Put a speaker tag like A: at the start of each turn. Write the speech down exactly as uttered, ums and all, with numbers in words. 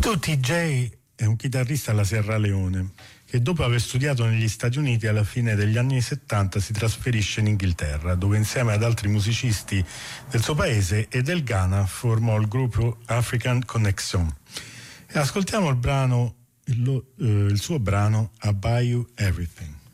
A: T J è un chitarrista alla Sierra Leone che dopo aver studiato negli Stati Uniti alla fine degli anni settanta si trasferisce in Inghilterra, dove insieme ad altri musicisti del suo paese e del Ghana formò il gruppo African Connection. E ascoltiamo il brano, il, eh, il suo brano I Buy You Everything.